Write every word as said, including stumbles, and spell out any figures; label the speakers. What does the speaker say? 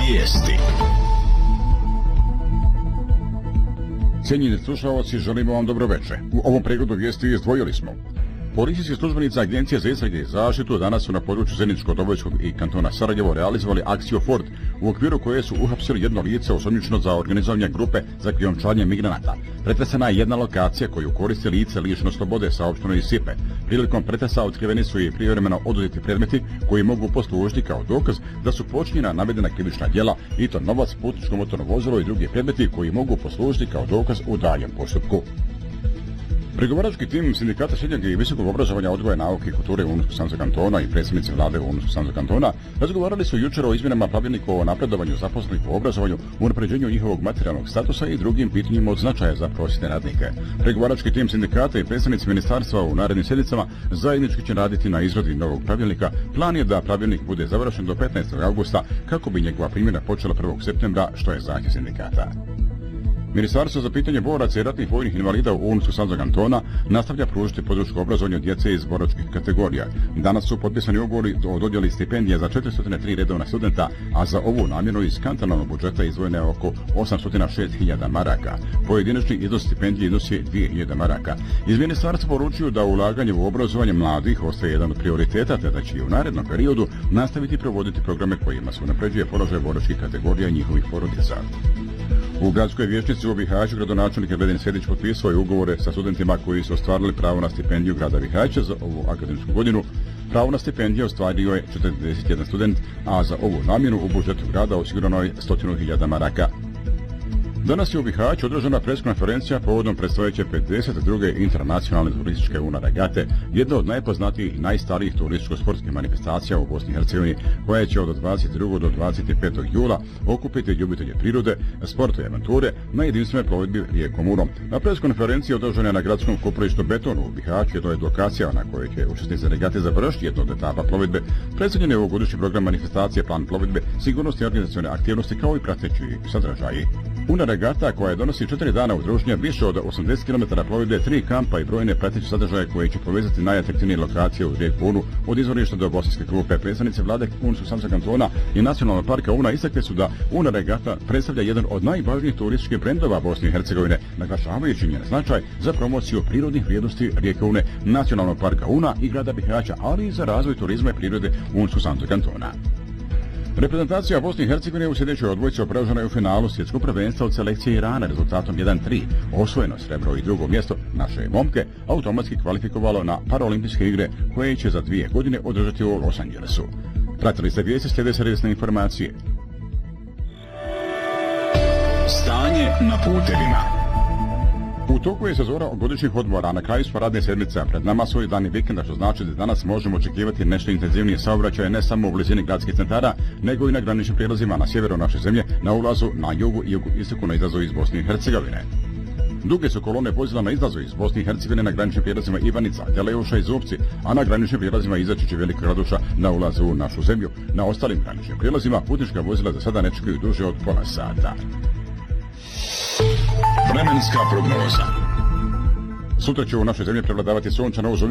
Speaker 1: Vijesti.
Speaker 2: Cijenjeni slušalci, želimo vam dobro večer. U ovom pregledu vijesti izdvojili smo: policijski službenici Agencije za istrage i zaštitu danas su na području Zeničko-Dobojskog i kantona Sarajevo realizovali akciju Ford, u okviru koje su uhapsili jedno lice osumnjičeno za organizovanje grupe za krijumčarenje migranata. Pretresena je jedna lokacija koju koristi lice lišeno slobode, saopšteno iz Sipe. Prilikom pretresa otkriveni su i privremeno oduzeti predmeti koji mogu poslužiti kao dokaz da su počinjena navedena krivična djela, i to novac, putničko motorno vozilo i drugi predmeti koji mogu poslužiti kao dokaz u daljem postupku. Pregovarački tim Sindikata srednjeg i visokog obrazovanja, odgoja, nauke i kulture Unsko-Sanskog kantona i predsjednici vlade Unsko-Sanskog kantona razgovarali su jučer o izmjenama pravilnika o napredovanju zaposlenih u obrazovanju, unapređenju njihovog materijalnog statusa i drugim pitanjima od značaja za prosvjetne radnike. Pregovarački tim sindikata i predstavnici ministarstva u narednim sjednicama zajednički će raditi na izradi novog pravilnika. Plan je da pravilnik bude završen do petnaestog augusta kako bi njegova primjena počela prvog septembra, što je zahtjev sindikata. Ministarstvo za pitanje boraca i ratnih vojnih invalida u Unsko-Sanskog kantona nastavlja pružiti podršku obrazovanju djece iz boračkih kategorija. Danas su potpisani ugovori o dodjeli stipendija za četiristo tri redovna studenta, a za ovu namjenu iz kantonalnog budžeta izdvojeno je oko osamsto šest hiljada maraka. Pojedinačni iznos stipendije iznosi dvije hiljade maraka. Iz ministarstva poručuju da ulaganje u obrazovanje mladih ostaje jedan od prioriteta, te da će i u narednom periodu nastaviti provoditi programe kojima se unapređuje položaj boračkih kategorija i njihovih porodica. U gradskoj vijećnici u Bihaću gradonačelnik Edin Sedić potpisao je ugovore sa studentima koji su ostvarili pravo na stipendiju grada Bihaća za ovu akademsku godinu. Pravo na stipendiju ostvario je četrdeset jedan student, a za ovu namjenu u budžetu grada osigurano je sto hiljada maraka. Danas je u Bihaću održana preskonferencija povodom predstojeće pedeset druge internacionalne turističke UNA regate, jedna od najpoznatijih i najstarijih turističko-sportskih manifestacija u Bosni i Hercegovini, koja će od dvadeset drugog do dvadeset petog jula okupiti ljubitelje prirode, sporta i avanture na jedinstvenoj plovidbi rijekom Urom. Na preskonferenciji održana je na gradskom kuprištu Betonu u Bihaću, je to je lokacija na kojoj će učesnici regate završiti jednu od etapa plovidbe. Predstavljen je ovogodišnji program manifestacije, plan plovidbe, sigurnosti i organizacione aktivnosti kao i prateći sadržaji. UNA regata, koja donosi četiri dana udruženja, više od osamdeset kilometara plovidbe, tri kampa i brojne prateće sadržaje koje će povezati najatraktivnije lokacije u rijeku Unu, od izvorišta do Bosanske klupe. Predstavnici vlade Unsko-Sanskog kantona i Nacionalnog parka Una istakli su da UNA regata predstavlja jedan od najvažnijih turističkih brendova Bosne i Hercegovine, naglašavajući njen značaj za promociju prirodnih vrijednosti rijeke Une, Nacionalnog parka Una i grada Bihaća, ali i za razvoj turizma i prirode Unsko-Sanskog kantona. Reprezentacija Bosne i Hercegovine u sljedećoj odbojci opražena je u finalu svjetskog prvenstva od selekcije Irana rezultatom jedan tri. Osvojeno srebro i drugo mjesto naše momke automatski kvalifikovalo na paraolimpijske igre koje će za dvije godine održati u Los Angelesu. Pratili ste vijesti, slijede servisne informacije.
Speaker 1: Stanje na putevima.
Speaker 2: U toku je sezona godišnjih odmora, na kraju smo radne sedmice, pred nama su i dani vikenda, što znači da danas možemo očekivati nešto intenzivnije saobraćaje ne samo u blizini gradskih centara, nego i na graničnim prijelazima na sjeveru naše zemlje, na ulazu, na jugu i jugu istoku na izlazu iz Bosne i Hercegovine. Duge su kolone vozila na izlazu iz Bosne i Hercegovine na graničnim prijelazima Ivanica, Teleuša i Zupci, a na graničnim prijelazima Izačić i Velikog Raduša na ulazu u našu zemlju. Na ostalim graničnim prijelazima putnička vozila za sada ne čekaju duže od pola sata.
Speaker 1: Vremenska prognoza.
Speaker 2: Sutra će u našoj zemlji prevladavati sunčano uz